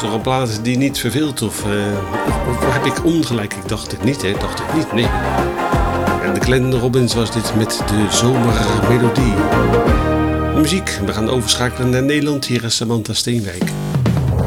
toch een plaat die niet verveelt? Of heb ik ongelijk? Ik dacht het niet, hè? Dacht het niet, nee. En de Glenn Robbins was dit met de zomermelodie. De muziek, we gaan overschakelen naar Nederland. Hier is Samantha Steenwijk.